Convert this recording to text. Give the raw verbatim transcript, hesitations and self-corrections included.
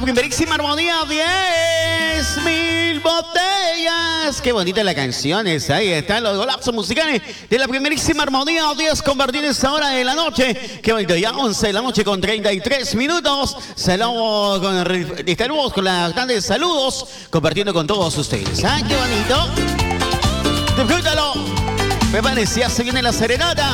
Primerísima armonía, diez mil botellas. Qué bonita la canción esa. Ahí están los golazos musicales de la primerísima armonía, diez convertidos en esta hora de la noche. Qué bonito, ya once de la noche con treinta y tres minutos. Saludos con, estaremos con las grandes saludos compartiendo con todos ustedes. ¿Ah? Qué bonito. Disfrútalo. Prepárense, ya se viene la serenata.